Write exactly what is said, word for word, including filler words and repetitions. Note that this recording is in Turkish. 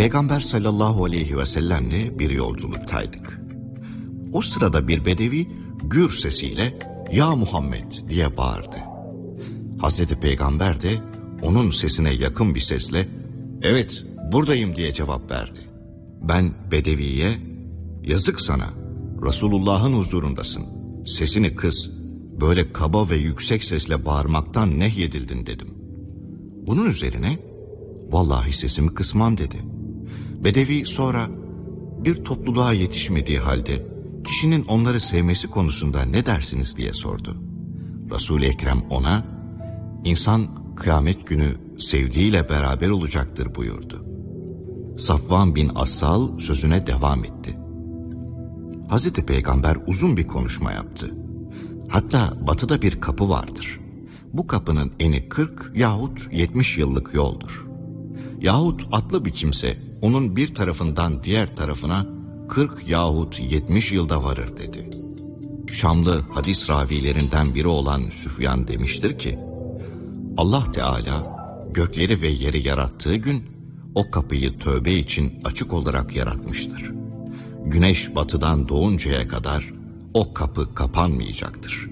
Peygamber sallallahu aleyhi ve sellemle bir yolculuktaydık. O sırada bir bedevi gür sesiyle "Ya Muhammed" diye bağırdı. Hazreti Peygamber de onun sesine yakın bir sesle "Evet, buradayım" diye cevap verdi. Ben bedeviye "Yazık sana, Resulullah'ın huzurundasın, sesini kıs, böyle kaba ve yüksek sesle bağırmaktan nehyedildin" dedim. Bunun üzerine "Vallahi sesimi kısmam" dedi. Bedevi sonra bir topluluğa yetişmediği halde kişinin onları sevmesi konusunda ne dersiniz diye sordu. Resul-i Ekrem ona "İnsan kıyamet günü sevdiğiyle beraber olacaktır" buyurdu. Safvan bin Assal sözüne devam etti. Hazreti Peygamber uzun bir konuşma yaptı. Hatta batıda bir kapı vardır. Bu kapının eni kırk yahut yetmiş yıllık yoldur. Yahut atlı bir kimse onun bir tarafından diğer tarafına kırk yahut yetmiş yılda varır dedi. Şamlı hadis ravilerinden biri olan Süfyan demiştir ki, Allah Teala gökleri ve yeri yarattığı gün o kapıyı tövbe için açık olarak yaratmıştır. Güneş batıdan doğuncaya kadar o kapı kapanmayacaktır.